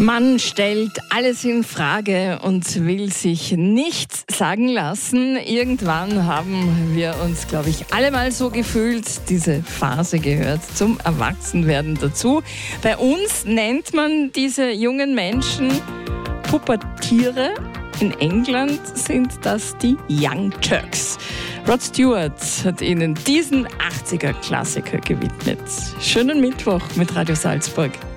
Man stellt alles in Frage und will sich nichts sagen lassen. Irgendwann haben wir uns, glaube ich, alle mal so gefühlt. Diese Phase gehört zum Erwachsenwerden dazu. Bei uns nennt man diese jungen Menschen Pubertiere. In England sind das die Young Turks. Rod Stewart hat ihnen diesen 80er-Klassiker gewidmet. Schönen Mittwoch mit Radio Salzburg.